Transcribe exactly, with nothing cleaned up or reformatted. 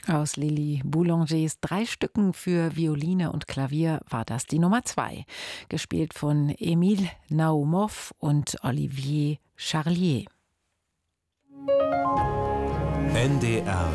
Aus Lili Boulangers drei Stücken für Violine und Klavier war das die Nummer zwei, gespielt von Emile Naumov und Olivier Charlier. N D R